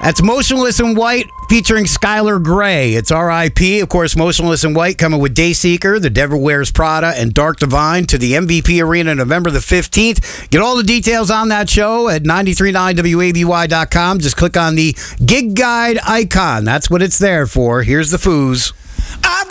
That's Motionless in White featuring Skylar Grey. It's R.I.P. Of course, Motionless in White coming with Dayseeker, The Devil Wears Prada, and Dark Divine to the MVP Arena November the 15th. Get all the details on that show at 939WABY.com. Just click on the gig guide icon. That's what it's there for. Here's the Foos.